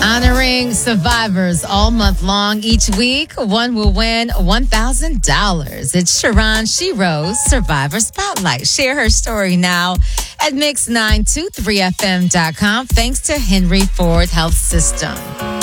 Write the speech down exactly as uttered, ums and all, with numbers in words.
Honoring survivors all month long. Each week, one will win one thousand dollars. It's Sharon She Rose Survivor Spotlight. Share her story now at mix nine two three f m dot com. Thanks to Henry Ford Health System.